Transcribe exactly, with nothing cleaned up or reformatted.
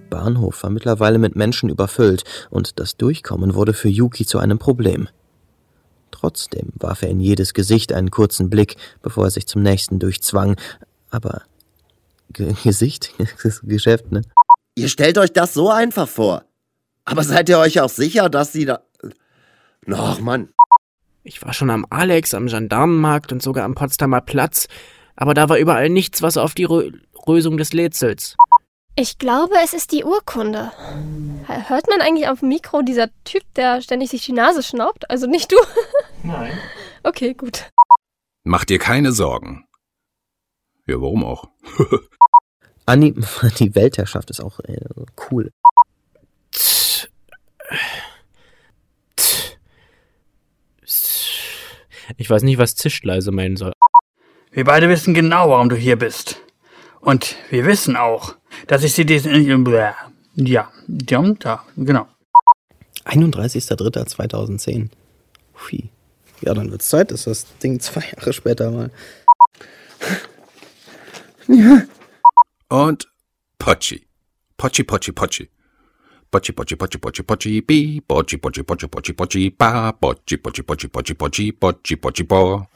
Bahnhof war mittlerweile mit Menschen überfüllt und das Durchkommen wurde für Yuki zu einem Problem. Trotzdem warf er in jedes Gesicht einen kurzen Blick, bevor er sich zum nächsten durchzwang. Aber G- Gesicht? Das ist Geschäft, ne? Ihr stellt euch das so einfach vor. Aber seid ihr euch auch sicher, dass sie da... Ach, Mann. Ich war schon am Alex, am Gendarmenmarkt und sogar am Potsdamer Platz, aber da war überall nichts, was auf die Rö- Lösung des Rätsels. Ich glaube, es ist die Urkunde. Hört man eigentlich auf dem Mikro dieser Typ, der ständig sich die Nase schnaubt? Also nicht du? Nein. Okay, gut. Mach dir keine Sorgen. Ja, warum auch? Anni, die Weltherrschaft ist auch äh, cool. Tch. Tch. Ich weiß nicht, was Zischleise meinen soll. Wir beide wissen genau, warum du hier bist. Und wir wissen auch, dass ich sie diesen... Ja, ja, da, genau. einunddreißigster dritter zweitausendzehn. Hui. Ja, dann wird's Zeit, dass das Ding zwei Jahre später mal... Ja. Und Pochi. Pochi, Pochi, Pochi. Pochi, Pochi, Pochi, Pochi, Pochi, bi. Pochi, Pochi, Pochi, Pochi, Pochi, ba. Pochi, Pochi, Pochi, Pochi, Pochi, Pochi, Pochi, bo.